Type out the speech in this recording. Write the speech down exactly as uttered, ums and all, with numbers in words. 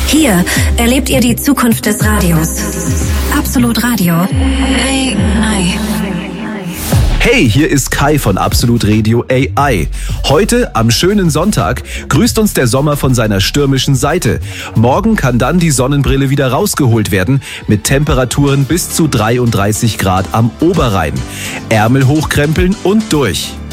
Hier erlebt ihr die Zukunft des Radios. Absolut Radio. A I. Hey, hier ist Kai von Absolut Radio A I. Heute, am schönen Sonntag, grüßt uns der Sommer von seiner stürmischen Seite. Morgen kann dann die Sonnenbrille wieder rausgeholt werden, mit Temperaturen bis zu dreiunddreißig Grad am Oberrhein. Ärmel hochkrempeln und durch.